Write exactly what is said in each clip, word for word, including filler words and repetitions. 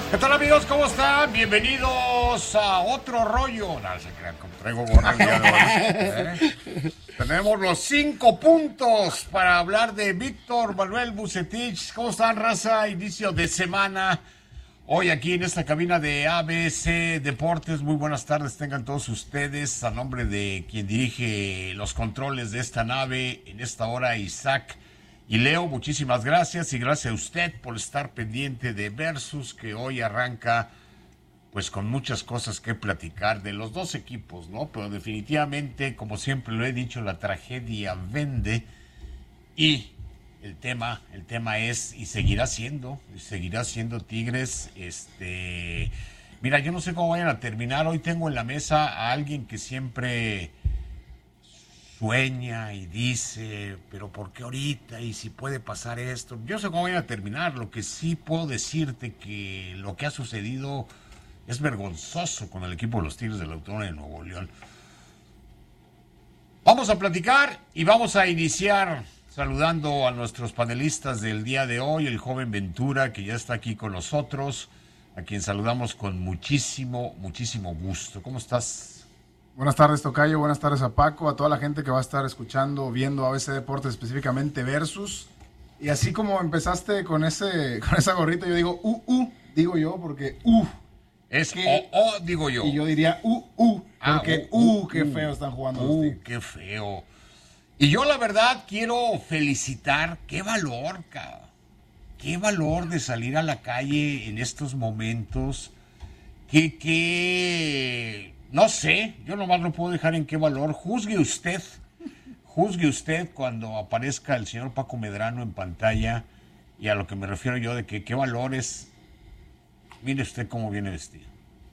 ¿Qué tal, amigos? ¿Cómo están? Bienvenidos a otro rollo. No, se crean, como traigo gorra el día de hoy, ¿eh? Tenemos los cinco puntos para hablar de Víctor Manuel Vucetich. ¿Cómo están, raza? Inicio de semana. Hoy aquí en esta cabina de A B C Deportes. Muy buenas tardes tengan todos ustedes. A nombre de quien dirige los controles de esta nave en esta hora, Isaac y Leo, muchísimas gracias, y gracias a usted por estar pendiente de Versus, que hoy arranca pues con muchas cosas que platicar de los dos equipos, ¿no? Pero definitivamente, como siempre lo he dicho, la tragedia vende, y el tema, el tema es, y seguirá siendo, y seguirá siendo Tigres. Este, mira, yo no sé cómo vayan a terminar. Hoy tengo en la mesa a alguien que siempre sueña y dice, pero ¿por qué ahorita? Y si puede pasar esto. Yo sé cómo voy a terminar. Lo que sí puedo decirte que lo que ha sucedido es vergonzoso con el equipo de los Tigres del Autónoma de Nuevo León. Vamos a platicar y vamos a iniciar saludando a nuestros panelistas del día de hoy, el joven Ventura, que ya está aquí con nosotros, a quien saludamos con muchísimo, muchísimo gusto. ¿Cómo estás? Buenas tardes, Tocayo. Buenas tardes a Paco, a toda la gente que va a estar escuchando, viendo A B C Deportes, específicamente Versus. Y así como empezaste con ese con esa gorrita, yo digo uh, uh, digo yo, porque uh. Es que, o, o, digo yo. Y yo diría uh, uh, porque ah, uh, uh, qué uh, feo están jugando uh, los Tigres. Qué feo. Y yo la verdad quiero felicitar, qué valor, cabrón. Qué valor de salir a la calle en estos momentos. Que, que, no sé, yo nomás lo puedo dejar en qué valor. Juzgue usted, juzgue usted cuando aparezca el señor Paco Medrano en pantalla, y a lo que me refiero yo de que qué valor es. Mire usted cómo viene vestido.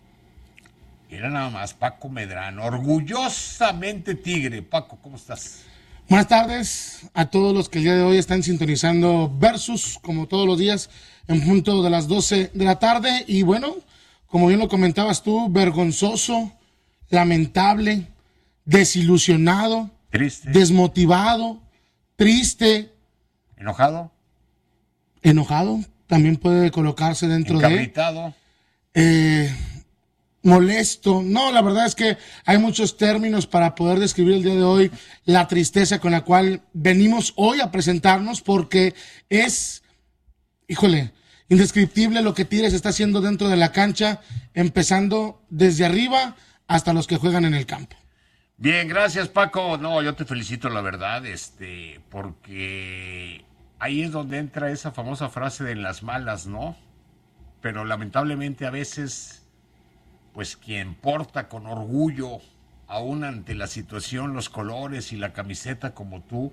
Era nada más Paco Medrano, orgullosamente tigre. Paco, ¿cómo estás? Buenas tardes a todos los que el día de hoy están sintonizando Versus, como todos los días, en punto de las doce de la tarde. Y bueno, como bien lo comentabas tú, vergonzoso, lamentable, desilusionado, triste, desmotivado, triste, enojado, enojado, también puede colocarse dentro encabritado, de eh, molesto. No, la verdad es que hay muchos términos para poder describir el día de hoy la tristeza con la cual venimos hoy a presentarnos, porque es, híjole, indescriptible lo que Tigres está haciendo dentro de la cancha, empezando desde arriba hasta los que juegan en el campo. Bien, gracias, Paco. No, yo te felicito, la verdad, este, porque ahí es donde entra esa famosa frase de en las malas, ¿no? Pero lamentablemente a veces, pues quien porta con orgullo, aún ante la situación, los colores y la camiseta como tú,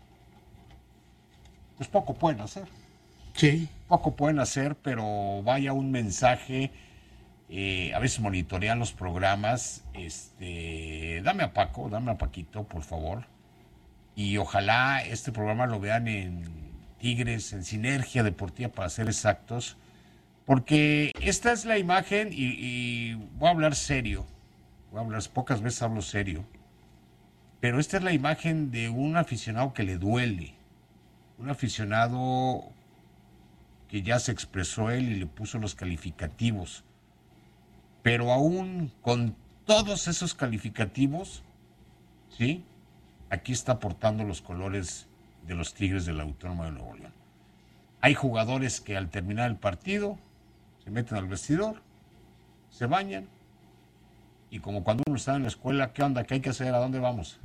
pues poco pueden hacer. Sí. Poco pueden hacer, pero vaya un mensaje. Eh, a veces monitorean los programas. Este, dame a Paco, dame a Paquito, por favor. Y ojalá este programa lo vean en Tigres, en Sinergia Deportiva, para ser exactos. Porque esta es la imagen, y, y voy a hablar serio. Voy a hablar, pocas veces hablo serio. Pero esta es la imagen de un aficionado que le duele. Un aficionado que ya se expresó él y le puso los calificativos. Pero aún con todos esos calificativos, ¿sí? Aquí está portando los colores de los Tigres del Autónoma de Nuevo León. Hay jugadores que al terminar el partido se meten al vestidor, se bañan, y como cuando uno está en la escuela, ¿qué onda? ¿Qué hay que hacer? ¿A dónde vamos?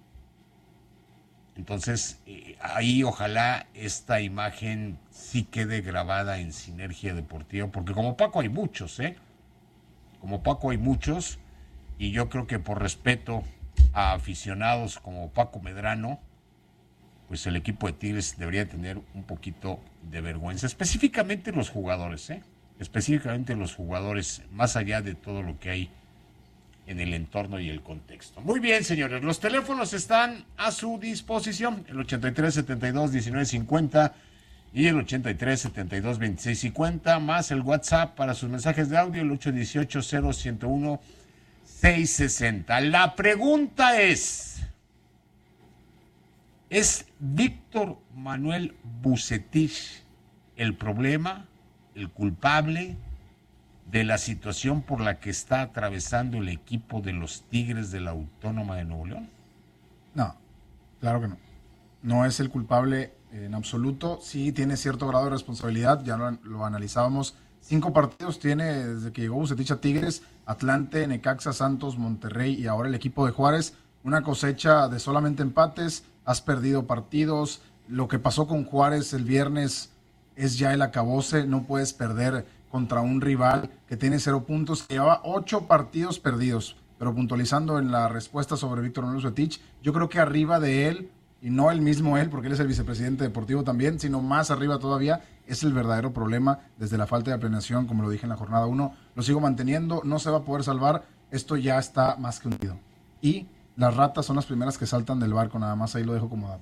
Entonces, eh, ahí ojalá esta imagen sí quede grabada en Sinergia Deportiva, porque como Paco hay muchos, ¿eh? Como Paco hay muchos, y yo creo que por respeto a aficionados como Paco Medrano, pues el equipo de Tigres debería tener un poquito de vergüenza, específicamente los jugadores, ¿eh? Específicamente los jugadores, más allá de todo lo que hay en el entorno y el contexto. Muy bien, señores, los teléfonos están a su disposición, el ochenta y tres, setenta y dos, diecinueve, cincuenta y el ochenta y tres, setenta y dos, veintiséis, cincuenta, más el WhatsApp para sus mensajes de audio, el ocho uno ocho, cero, ciento uno, seiscientos sesenta. La pregunta es, ¿es Víctor Manuel Vucetich el problema, el culpable, de la situación por la que está atravesando el equipo de los Tigres de la Autónoma de Nuevo León? No, claro que no. No es el culpable en absoluto. Sí tiene cierto grado de responsabilidad, ya lo, lo analizábamos. Cinco partidos tiene desde que llegó Vucetich a Tigres: Atlante, Necaxa, Santos, Monterrey y ahora el equipo de Juárez. Una cosecha de solamente empates, has perdido partidos. Lo que pasó con Juárez el viernes es ya el acabose. No puedes perder contra un rival que tiene cero puntos, que llevaba ocho partidos perdidos. Pero puntualizando en la respuesta sobre Víctor Manuel Vucetich, yo creo que arriba de él, y no el mismo él, porque él es el vicepresidente deportivo también, sino más arriba todavía, es el verdadero problema desde la falta de planeación, como lo dije en la jornada uno. Lo sigo manteniendo, no se va a poder salvar, esto ya está más que hundido. Y las ratas son las primeras que saltan del barco, nada más ahí lo dejo como dato.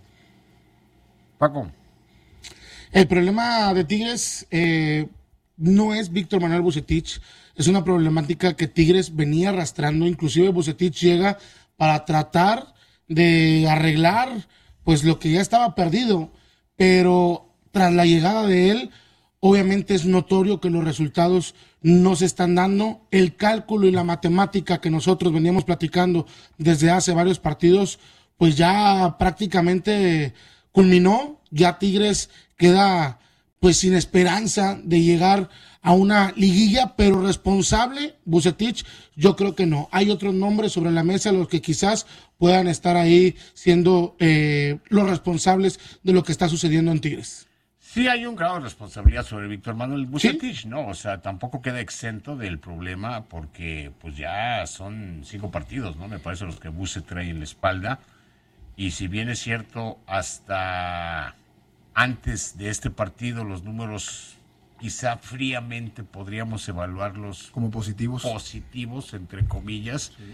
Paco. El problema de Tigres eh, no es Víctor Manuel Vucetich, es una problemática que Tigres venía arrastrando. Inclusive Vucetich llega para tratar de arreglar pues lo que ya estaba perdido, pero tras la llegada de él, obviamente es notorio que los resultados no se están dando. El cálculo y la matemática que nosotros veníamos platicando desde hace varios partidos, pues ya prácticamente culminó. Ya Tigres queda pues sin esperanza de llegar a una liguilla, pero responsable Vucetich, yo creo que no. Hay otros nombres sobre la mesa los que quizás puedan estar ahí siendo eh, los responsables de lo que está sucediendo en Tigres. Sí hay un grado de responsabilidad sobre Víctor Manuel Vucetich, ¿Sí? ¿no? O sea, tampoco queda exento del problema porque pues ya son cinco partidos, ¿no? Me parece los que Vucetich trae en la espalda. Y si bien es cierto, hasta antes de este partido los números quizá fríamente podríamos evaluarlos como positivos, positivos entre comillas. Sí.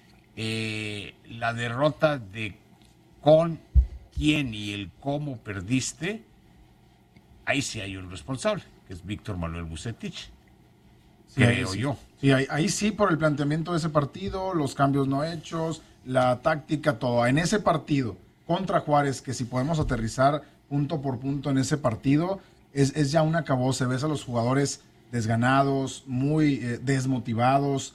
Eh, la derrota de con quién y el cómo perdiste, ahí sí hay un responsable, que es Víctor Manuel Vucetich, sí, creo sí. yo. Sí, ahí, ahí sí, por el planteamiento de ese partido, los cambios no hechos, la táctica, todo. En ese partido contra Juárez, que si podemos aterrizar punto por punto en ese partido, es, es ya un acabose. Ves a los jugadores desganados, muy eh, desmotivados,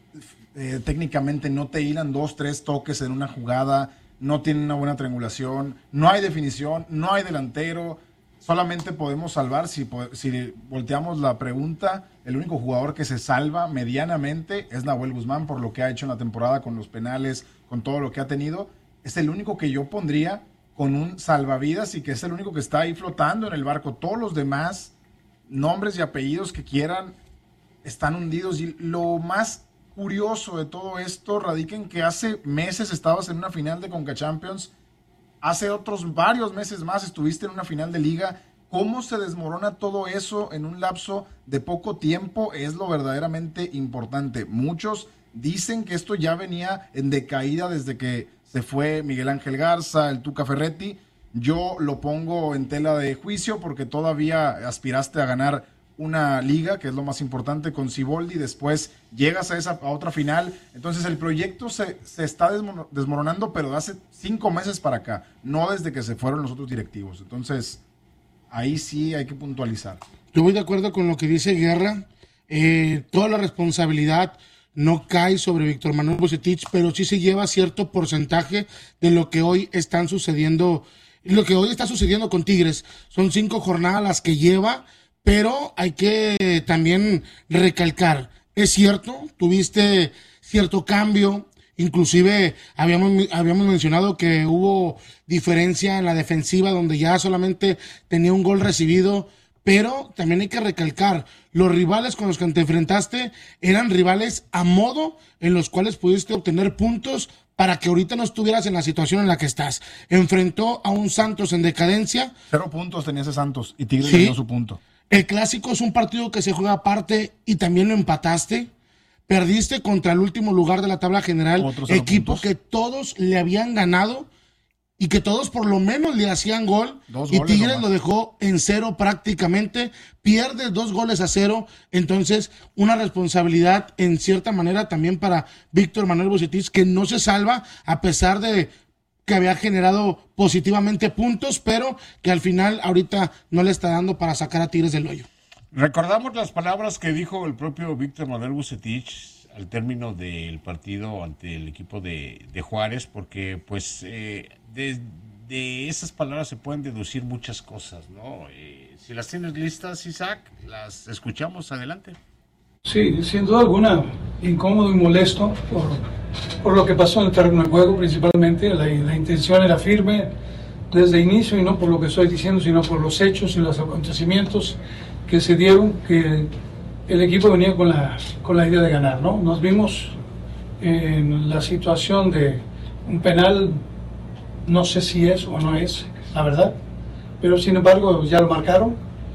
eh, técnicamente no te hilan dos, tres toques en una jugada, no tienen una buena triangulación, no hay definición, no hay delantero. Solamente podemos salvar, si, si volteamos la pregunta, el único jugador que se salva medianamente es Nahuel Guzmán, por lo que ha hecho en la temporada con los penales, con todo lo que ha tenido. Es el único que yo pondría con un salvavidas y que es el único que está ahí flotando en el barco. Todos los demás, nombres y apellidos que quieran, están hundidos. Y lo más curioso de todo esto radica en que hace meses estabas en una final de Conca Champions. Hace otros varios meses más estuviste en una final de liga. ¿Cómo se desmorona todo eso en un lapso de poco tiempo? Es lo verdaderamente importante. Muchos dicen que esto ya venía en decaída desde que se fue Miguel Ángel Garza, el Tuca Ferretti. Yo lo pongo en tela de juicio porque todavía aspiraste a ganar una liga, que es lo más importante, con Siboldi. Después llegas a esa a otra final. Entonces el proyecto se, se está desmoronando, pero de hace cinco meses para acá, no desde que se fueron los otros directivos. Entonces ahí sí hay que puntualizar. Yo voy de acuerdo con lo que dice Guerra. Eh, toda la responsabilidad no cae sobre Víctor Manuel Vucetich, pero sí se lleva cierto porcentaje de lo que hoy están sucediendo, lo que hoy está sucediendo con Tigres. Son cinco jornadas las que lleva, pero hay que también recalcar, es cierto, tuviste cierto cambio, inclusive habíamos, habíamos mencionado que hubo diferencia en la defensiva donde ya solamente tenía un gol recibido, pero también hay que recalcar, los rivales con los que te enfrentaste eran rivales a modo en los cuales pudiste obtener puntos para que ahorita no estuvieras en la situación en la que estás. Enfrentó a un Santos en decadencia. Cero puntos tenía ese Santos y Tigres ¿Sí? le dio su punto. El clásico es un partido que se juega aparte y también lo empataste. Perdiste contra el último lugar de la tabla general, equipo puntos. Que todos le habían ganado y que todos por lo menos le hacían gol. Dos y Tigres nomás lo dejó en cero prácticamente. Pierde dos goles a cero. Entonces, una responsabilidad en cierta manera también para Víctor Manuel Vucetich, que no se salva a pesar de que había generado positivamente puntos, pero que al final ahorita no le está dando para sacar a Tigres del hoyo. Recordamos las palabras que dijo el propio Víctor Manuel Vucetich al término del partido ante el equipo de, de Juárez, porque pues eh, de, de esas palabras se pueden deducir muchas cosas, ¿no? Eh, si las tienes listas, Isaac, las escuchamos, adelante. Sí, sin duda alguna, incómodo y molesto por, por lo que pasó en el terreno de juego, principalmente. La, la intención era firme desde el inicio, y no por lo que estoy diciendo, sino por los hechos y los acontecimientos que se dieron, que el equipo venía con la, con la idea de ganar, ¿no? Nos vimos en la situación de un penal, no sé si es o no es, la verdad, pero sin embargo ya lo marcaron.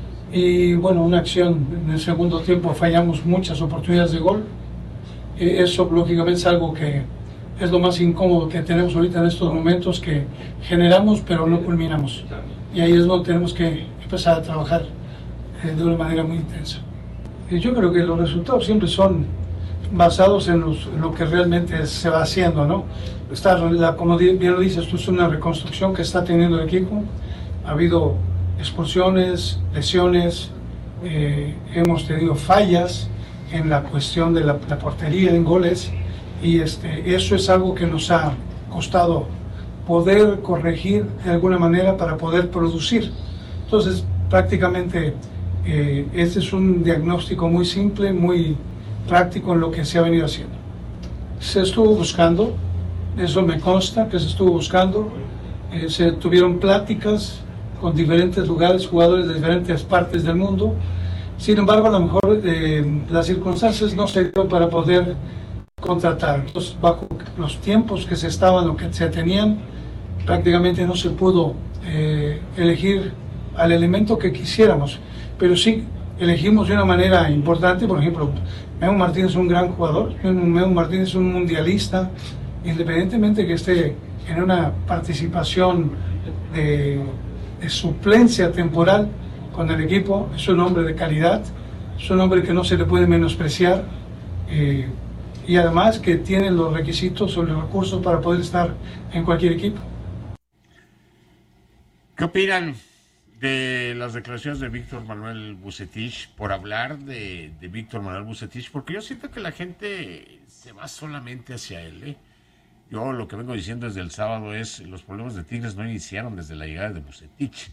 Y bueno, una acción en el segundo tiempo, fallamos muchas oportunidades de gol. Eh, eso lógicamente es algo que es lo más incómodo que tenemos ahorita en estos momentos, que generamos pero no culminamos. Y ahí es donde tenemos que empezar a trabajar eh, de una manera muy intensa. Y yo creo que los resultados siempre son basados en, los, en lo que realmente se va haciendo, ¿no? Está, la, como bien lo dices, esto es una reconstrucción que está teniendo el equipo. Ha habido expulsiones, lesiones, eh, hemos tenido fallas en la cuestión de la, la portería en goles, y este, eso es algo que nos ha costado poder corregir de alguna manera para poder producir. Entonces, prácticamente eh, este es un diagnóstico muy simple, muy práctico en lo que se ha venido haciendo. Se estuvo buscando, eso me consta que se estuvo buscando, eh, se tuvieron pláticas con diferentes lugares, jugadores de diferentes partes del mundo. Sin embargo, a lo mejor eh, las circunstancias no se dieron para poder contratar. Entonces, bajo los tiempos que se estaban o que se tenían, prácticamente no se pudo eh, elegir al elemento que quisiéramos. Pero sí elegimos de una manera importante. Por ejemplo, Memo Martínez es un gran jugador, Memo Martínez es un mundialista, independientemente que esté en una participación de de suplencia temporal con el equipo. Es un hombre de calidad, es un hombre que no se le puede menospreciar, eh, y además que tiene los requisitos o los recursos para poder estar en cualquier equipo. ¿Qué opinan de las declaraciones de Víctor Manuel Vucetich, por hablar de, de Víctor Manuel Vucetich? Porque yo siento que la gente se va solamente hacia él, ¿eh? Yo lo que vengo diciendo desde el sábado es, los problemas de Tigres no iniciaron desde la llegada de Vucetich,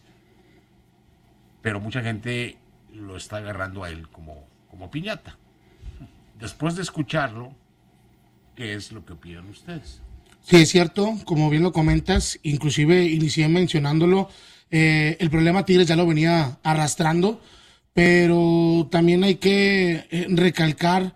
pero mucha gente lo está agarrando a él como, como piñata. Después de escucharlo, ¿qué es lo que opinan ustedes? Sí, es cierto, como bien lo comentas, inclusive inicié mencionándolo, eh, el problema Tigres ya lo venía arrastrando, pero también hay que eh, recalcar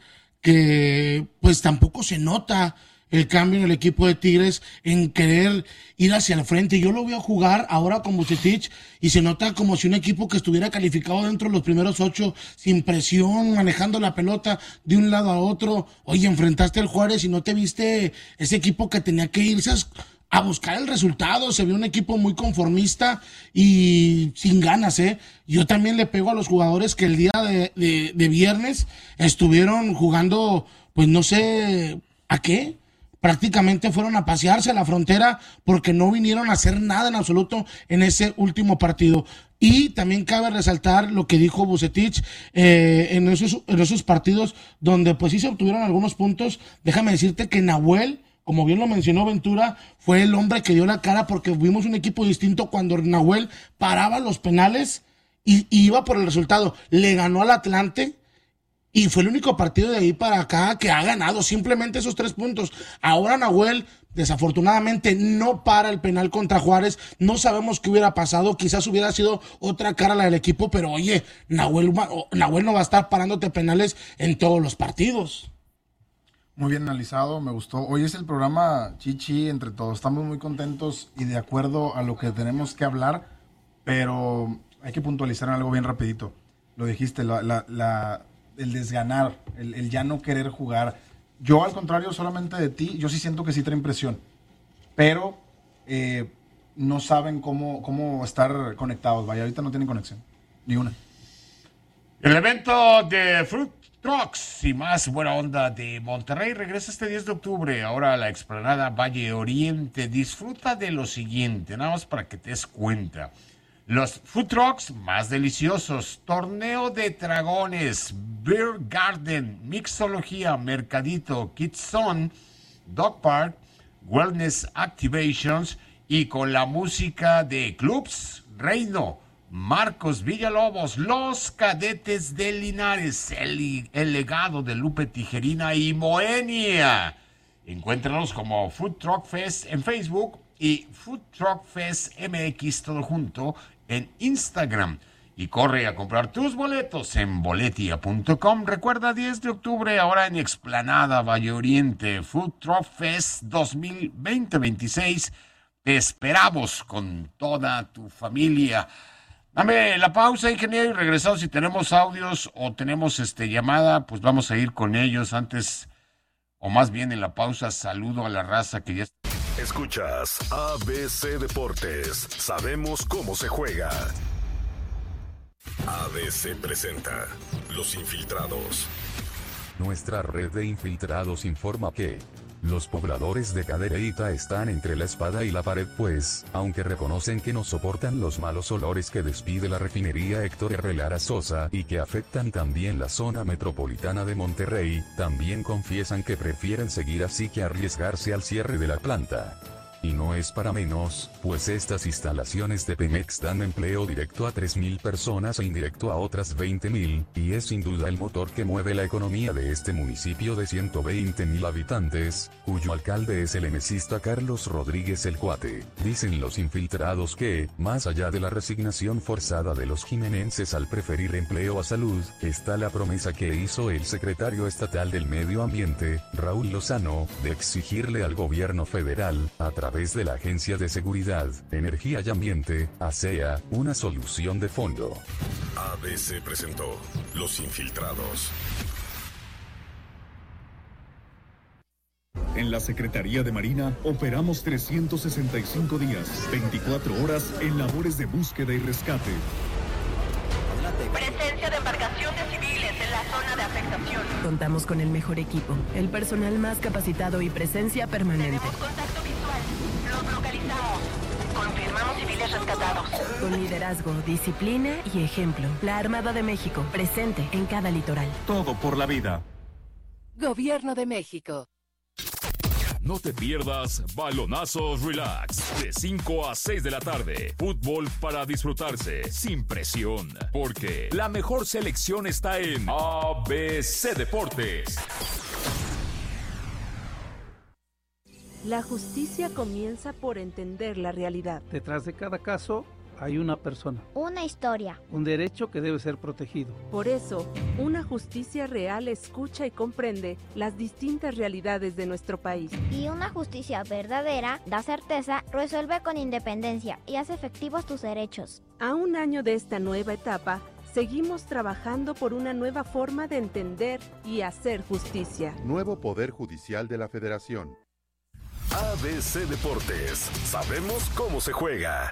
que pues tampoco se nota el cambio en el equipo de Tigres en querer ir hacia el frente. Yo lo veo jugar ahora con Vucetich y se nota como si un equipo que estuviera calificado dentro de los primeros ocho, sin presión, manejando la pelota de un lado a otro. Oye, enfrentaste al Juárez y no te viste ese equipo que tenía que irse a buscar el resultado. Se vio un equipo muy conformista y sin ganas, ¿eh? Yo también le pego a los jugadores que el día de, de, de viernes estuvieron jugando, pues no sé a qué. Prácticamente fueron a pasearse a la frontera porque no vinieron a hacer nada en absoluto en ese último partido. Y también cabe resaltar lo que dijo Vucetich eh, en, esos, en esos partidos donde pues sí se obtuvieron algunos puntos. Déjame decirte que Nahuel, como bien lo mencionó Ventura, fue el hombre que dio la cara, porque vimos un equipo distinto cuando Nahuel paraba los penales y, y iba por el resultado. Le ganó al Atlante. Y fue el único partido de ahí para acá que ha ganado simplemente esos tres puntos. Ahora Nahuel, desafortunadamente, no para el penal contra Juárez. No sabemos qué hubiera pasado. Quizás hubiera sido otra cara la del equipo, pero oye, Nahuel, Nahuel no va a estar parándote penales en todos los partidos. Muy bien analizado, me gustó. Hoy es el programa Chichi entre todos. Estamos muy contentos y de acuerdo a lo que tenemos que hablar, pero hay que puntualizar en algo bien rapidito. Lo dijiste, la... la, la el desganar, el, el ya no querer jugar. Yo, al contrario, solamente de ti, yo sí siento que sí trae impresión, pero eh, no saben cómo, cómo estar conectados. Vaya, ahorita no tienen conexión, ni una. El evento de Fruit Trucks y más buena onda de Monterrey regresa este diez de octubre, ahora a la explanada Valle Oriente. Disfruta de lo siguiente, nada más para que te des cuenta. Los food trucks más deliciosos, torneo de dragones, Beer Garden, mixología, mercadito, Kids Zone, Dog Park, Wellness Activations y con la música de Clubs Reino, Marcos Villalobos, Los Cadetes de Linares, el, el legado de Lupe Tijerina y Moenia. Encuéntranos como Food Truck Fest en Facebook y Food Truck Fest M X todo junto en Instagram. Y corre a comprar tus boletos en boletia punto com. Recuerda, diez de octubre, ahora en Explanada Valle Oriente, Food Truck Fest dos mil veinte-veintiséis. Te esperamos con toda tu familia. Dame la pausa, ingeniero, y regresamos. Si tenemos audios o tenemos este llamada, pues vamos a ir con ellos antes, o más bien en la pausa. Saludo a la raza que ya está. Escuchas A B C Deportes. Sabemos cómo se juega. A B C presenta Los Infiltrados. Nuestra red de infiltrados informa que los pobladores de Cadereyta están entre la espada y la pared, pues, aunque reconocen que no soportan los malos olores que despide la refinería Héctor R. Lara Sosa y que afectan también la zona metropolitana de Monterrey, también confiesan que prefieren seguir así que arriesgarse al cierre de la planta. Y no es para menos, pues estas instalaciones de Pemex dan empleo directo a tres mil personas e indirecto a otras veinte mil, y es sin duda el motor que mueve la economía de este municipio de ciento veinte mil habitantes, cuyo alcalde es el emesista Carlos Rodríguez el Cuate. Dicen los infiltrados que, más allá de la resignación forzada de los jimenenses al preferir empleo a salud, está la promesa que hizo el secretario estatal del Medio Ambiente, Raúl Lozano, de exigirle al gobierno federal, a través de la Agencia de Seguridad, Energía y Ambiente, ASEA, una solución de fondo. A B C presentó Los Infiltrados. En la Secretaría de Marina operamos trescientos sesenta y cinco días, veinticuatro horas en labores de búsqueda y rescate. Presencia de embarcaciones civiles en la zona de afectación. Contamos con el mejor equipo, el personal más capacitado y presencia permanente. Tenemos contacto visual. Los localizamos. Confirmamos civiles rescatados. Con liderazgo, disciplina y ejemplo. La Armada de México, presente en cada litoral. Todo por la vida. Gobierno de México. No te pierdas Balonazos Relax, de cinco a seis de la tarde. Fútbol para disfrutarse, sin presión. Porque la mejor selección está en A B C Deportes. La justicia comienza por entender la realidad. Detrás de cada caso hay una persona. Una historia. Un derecho que debe ser protegido. Por eso, una justicia real escucha y comprende las distintas realidades de nuestro país. Y una justicia verdadera da certeza, resuelve con independencia y hace efectivos tus derechos. A un año de esta nueva etapa, seguimos trabajando por una nueva forma de entender y hacer justicia. Nuevo Poder Judicial de la Federación. A B C Deportes. Sabemos cómo se juega.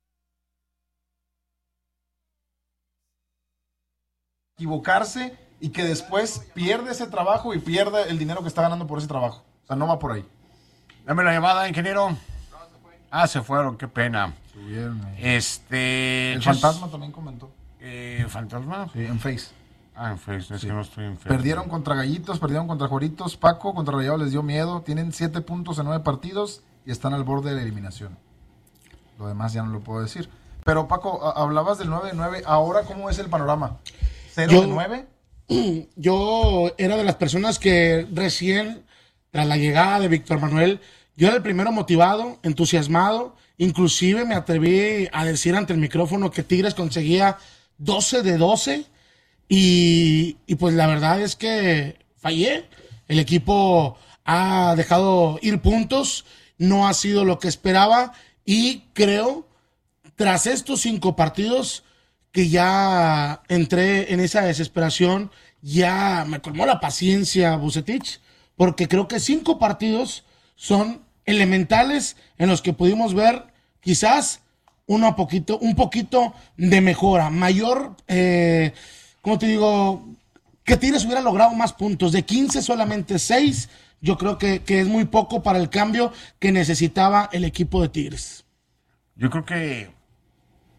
Equivocarse y que después pierde ese trabajo y pierda el dinero que está ganando por ese trabajo. O sea, no va por ahí. Dame la llamada, ingeniero. Ah, se fueron, qué pena. Subieron ahí. Este... El Fantasma también comentó. Eh, ¿Fantasma? Sí, en Face. Ah, en Face, es sí. que no estoy en Face. Perdieron contra Gallitos, perdieron contra Juaritos. Paco contra Rayados les dio miedo. Tienen siete puntos en nueve partidos y están al borde de la eliminación. Lo demás ya no lo puedo decir. Pero Paco, hablabas del nueve de nueve. Ahora, ¿cómo es el panorama? ¿cero de nueve? Yo era de las personas que recién, tras la llegada de Víctor Manuel, yo era el primero motivado, entusiasmado. Inclusive me atreví a decir ante el micrófono que Tigres conseguía doce de doce. Y, y pues la verdad es que fallé. El equipo ha dejado ir puntos, no ha sido lo que esperaba. Y creo, tras estos cinco partidos, que ya entré en esa desesperación, ya me colmó la paciencia Vucetich, porque creo que cinco partidos son elementales en los que pudimos ver quizás uno poquito, un poquito de mejora, mayor, eh, ¿cómo te digo? Que Tigres hubiera logrado más puntos, de quince solamente seis, yo creo que, que es muy poco para el cambio que necesitaba el equipo de Tigres. Yo creo que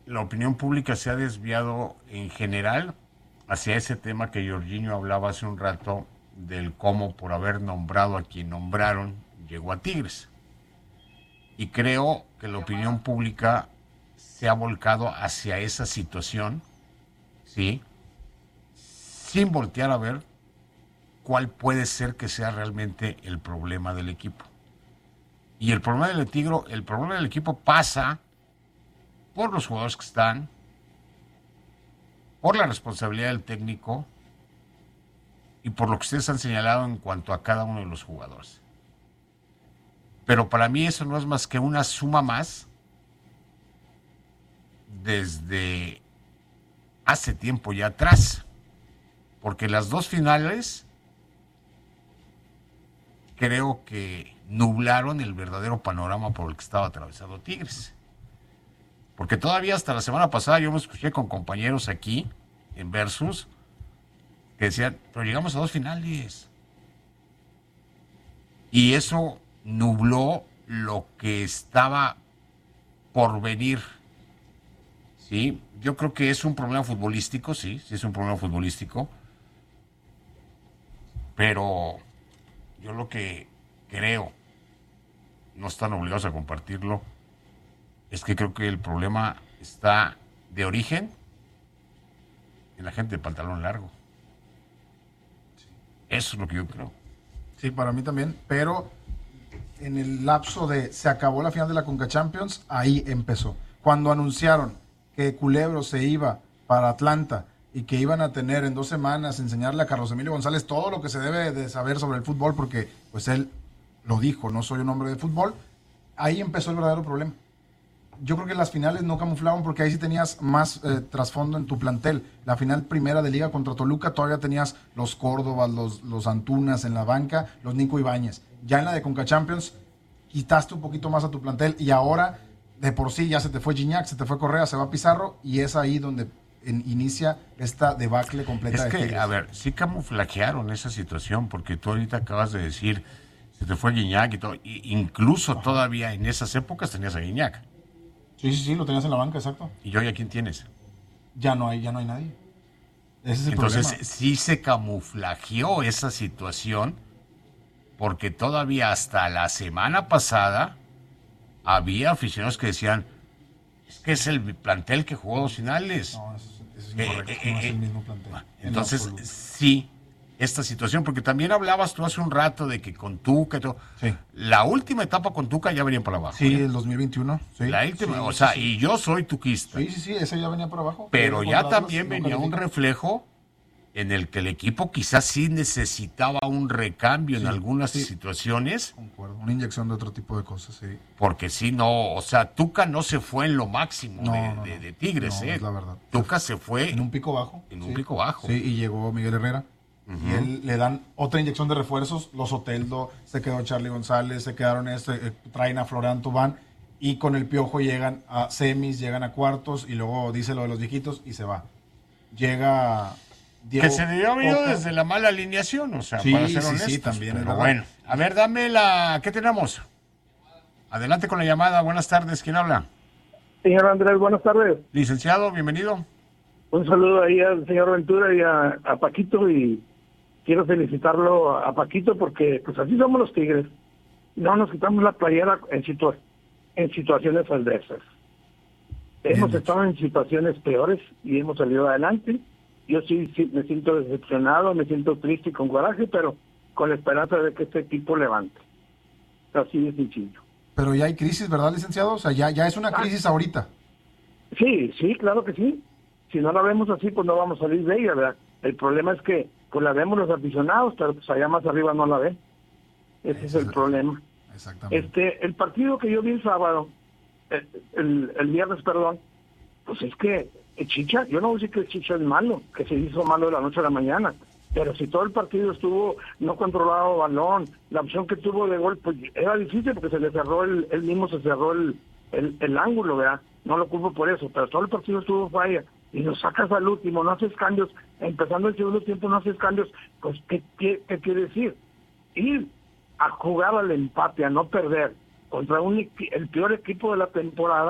la opinión pública se ha desviado en general hacia ese tema que Jorginho hablaba hace un rato, del cómo por haber nombrado a quien nombraron llegó a Tigres. Y creo que la opinión pública se ha volcado hacia esa situación, ¿sí? Sin voltear a ver cuál puede ser que sea realmente el problema del equipo. Y el problema del Tigre, el problema del equipo pasa por los jugadores que están, por la responsabilidad del técnico y por lo que ustedes han señalado en cuanto a cada uno de los jugadores. Pero para mí eso no es más que una suma más desde hace tiempo ya atrás, porque las dos finales creo que nublaron el verdadero panorama por el que estaba atravesando Tigres. Porque todavía hasta la semana pasada yo me escuché con compañeros aquí en Versus que decían, pero llegamos a dos finales. Y eso nubló lo que estaba por venir. ¿Sí? Yo creo que es un problema futbolístico, sí, sí es un problema futbolístico. Pero yo lo que creo, no están obligados a compartirlo, es que creo que el problema está de origen en la gente de pantalón largo. Eso es lo que yo creo. Sí, para mí también, pero en el lapso de se acabó la final de la Conca Champions, ahí empezó. Cuando anunciaron que Culebro se iba para Atlanta y que iban a tener en dos semanas enseñarle a Carlos Emilio González todo lo que se debe de saber sobre el fútbol, porque pues él lo dijo, no soy un hombre de fútbol, ahí empezó el verdadero problema. Yo creo que las finales no camuflaban porque ahí sí tenías más eh, trasfondo en tu plantel. La final primera de Liga contra Toluca todavía tenías los Córdobas, los, los Antunas en la banca, los Nico Ibáñez. Ya en la de Conca Champions quitaste un poquito más a tu plantel y ahora de por sí ya se te fue Gignac, se te fue Correa, se va Pizarro y es ahí donde en, inicia esta debacle completa. Es de que, Tigres. a ver, sí camuflajearon esa situación porque tú ahorita acabas de decir se te fue Gignac y todo. Y incluso Ajá. todavía en esas épocas tenías a Gignac. Sí, sí, sí, lo tenías en la banca, exacto. ¿Y hoy a quién tienes? Ya no hay, ya no hay nadie. Ese es el Entonces, problema. sí se camuflajeó esa situación porque todavía hasta la semana pasada había aficionados que decían es que es el plantel que jugó dos finales. No, eso, eso es incorrecto, eh, eh, no es el mismo plantel. Entonces, sí, esta situación, porque también hablabas tú hace un rato de que con Tuca, todo, sí. la última etapa con Tuca ya venía para abajo. Sí, ¿eh? el dos mil veintiuno. Sí, la última, sí, o sea, sí, sí. y yo soy tuquista. Sí, sí, sí, ese ya venía para abajo. Pero ya Atlas, también no venía un califica. reflejo en el que el equipo quizás sí necesitaba un recambio sí, en algunas sí. situaciones. Concuerdo, una inyección de otro tipo de cosas, sí. Porque si no, o sea, Tuca no se fue en lo máximo no, de, no, de, no. de Tigres, no, ¿eh? Es la verdad. Tuca se fue en un pico bajo. En sí. un pico bajo. Sí, y llegó Miguel Herrera. Uh-huh. Y él le dan otra inyección de refuerzos, los Oteldo, se quedó Charlie González, se quedaron este, eh, traen a Florian Tubán y con el Piojo llegan a semis, llegan a cuartos y luego dice lo de los viejitos y se va. Llega Diego que se debió haber ido desde la mala alineación, o sea, sí, para ser sí, honestos. Sí, también. Pero bueno, a ver, dame la... ¿Qué tenemos? Adelante con la llamada, buenas tardes, ¿quién habla? Señor Andrés, buenas tardes. Licenciado, bienvenido. Un saludo ahí al señor Ventura y a, a Paquito y quiero felicitarlo a Paquito porque pues así somos los Tigres. No nos quitamos la playera en, situa en situaciones adversas. Hemos Bien, estado en situaciones peores y hemos salido adelante. Yo sí, sí me siento decepcionado, me siento triste y con coraje, pero con la esperanza de que este equipo levante. Así de sencillo. Pero ya hay crisis, ¿verdad, licenciado? O sea, ya, ya es una crisis ah. ahorita. Sí, sí, claro que sí. Si no la vemos así, pues no vamos a salir de ella, ¿verdad? El problema es que pues la vemos los aficionados, pero pues allá más arriba no la ven. Ese es el problema. Exactamente. Este, el partido que yo vi el sábado, el, el, el viernes, perdón, pues es que el Chicha, yo no voy a decir que el Chicha es malo, que se hizo malo de la noche a la mañana, pero si todo el partido estuvo no controlado balón, la opción que tuvo de gol, pues era difícil porque se le cerró, el, él mismo se cerró el, el, el ángulo, ¿verdad? No lo culpo por eso, pero todo el partido estuvo falla. Y lo sacas al último, no haces cambios, empezando el segundo tiempo no haces cambios, pues ¿qué, qué, qué quiere decir? Ir a jugar al empate, a no perder, contra un, el peor equipo de la temporada,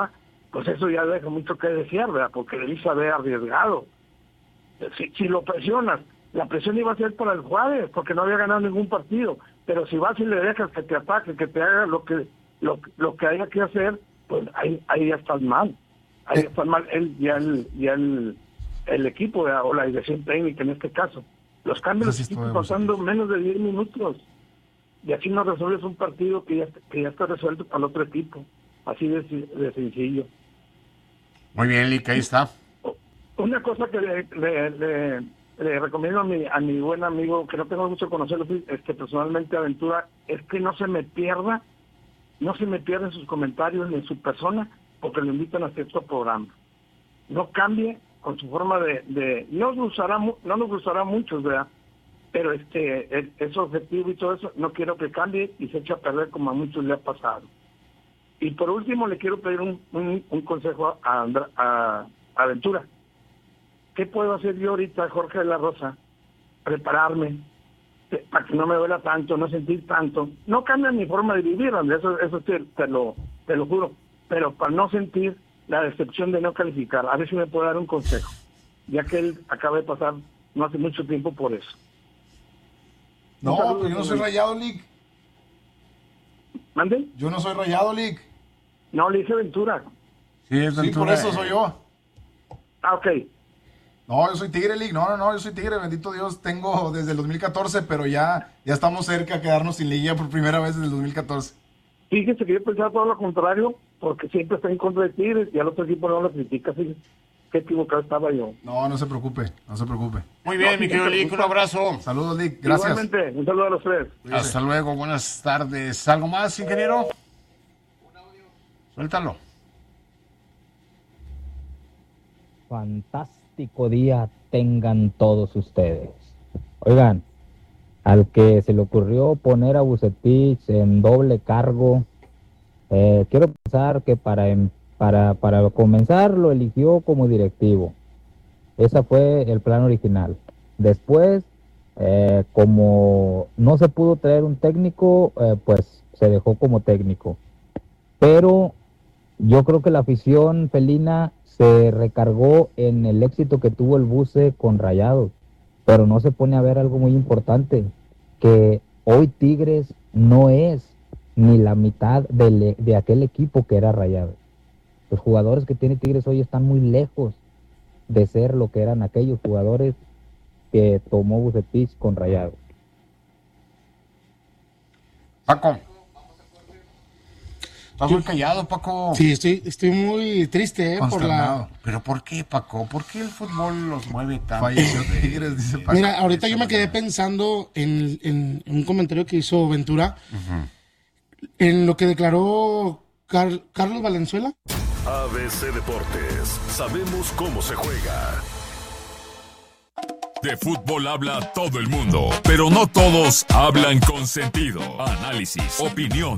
pues eso ya deja mucho que desear, ¿verdad? Porque debí saber arriesgado. Si, si lo presionas, la presión iba a ser para el Juárez, porque no había ganado ningún partido, pero si vas y le dejas que te ataque, que te haga lo que lo, lo que haya que hacer, pues ahí, ahí ya estás mal. Ahí está mal él y el, y el, el equipo, ¿verdad? O la dirección técnica en este caso. Los cambios sí están pasando menos de diez minutos. Y así no resuelves un partido que ya, que ya está resuelto para el otro equipo. Así de, de sencillo. Muy bien, Lick, ahí está. Una cosa que le, le, le, le recomiendo a mi, a mi buen amigo, que no tengo mucho que conocerlo, este, personalmente, Aventura, es que no se me pierda, no se me pierda en sus comentarios ni en su persona, porque lo invitan a cierto programa. No cambie con su forma de... de no, nos gustará, no nos gustará mucho, ¿verdad? Pero este es, es objetivo y todo eso, no quiero que cambie y se eche a perder como a muchos le ha pasado. Y por último le quiero pedir un, un, un consejo a, Andra, a, a Aventura. ¿Qué puedo hacer yo ahorita, Jorge de la Rosa? Prepararme para que no me duela tanto, no sentir tanto. No cambia mi forma de vivir, Andrés, eso, eso te, te, lo, te lo juro. Pero para no sentir la decepción de no calificar, a ver si me puede dar un consejo, ya que él acaba de pasar no hace mucho tiempo por eso. No, pero yo no soy Rayado, Lick. ¿Mande? Yo no soy Rayado, Lick. No, le dije Ventura. Sí, es Ventura. Sí, por eso soy yo. Ah, ok. No, yo soy Tigre, Lick. No, no, no, yo soy Tigre. Bendito Dios, tengo desde el dos mil catorce, pero ya, ya estamos cerca de quedarnos sin liguilla por primera vez desde el dos mil catorce. Fíjese que yo pensaba todo lo contrario, porque siempre está en contra de Tigres y al otro equipo no lo critica. Fíjese qué equivocado estaba yo. No, no se preocupe, no se preocupe. Muy bien, no, mi querido Lick, un abrazo. Saludos, Lick, gracias. Igualmente, un saludo a los tres. Hasta luego, buenas tardes. ¿Algo más, ingeniero? Un audio. Suéltalo. Fantástico día tengan todos ustedes. Oigan, al que se le ocurrió poner a Vucetich en doble cargo, eh, quiero pensar que para, para, para comenzar lo eligió como directivo. Ese fue el plan original. Después, eh, como no se pudo traer un técnico, eh, pues se dejó como técnico. Pero yo creo que la afición felina se recargó en el éxito que tuvo el Buce con Rayados, pero no se pone a ver algo muy importante, que hoy Tigres no es ni la mitad de, de aquel equipo que era Rayados. Los jugadores que tiene Tigres hoy están muy lejos de ser lo que eran aquellos jugadores que tomó Vucetich con Rayados. Paco. Estás muy callado, Paco. Sí, estoy, estoy muy triste, eh, por la... ¿Pero por qué, Paco? ¿Por qué el fútbol los mueve tanto? Falleció Tigres, dice Paco. Mira, ahorita yo me quedé pensando en, en, en un comentario que hizo Ventura, uh-huh. en lo que declaró Car- Carlos Valenzuela. A B C Deportes, sabemos cómo se juega. De fútbol habla todo el mundo, pero no todos hablan con sentido. Análisis, opinión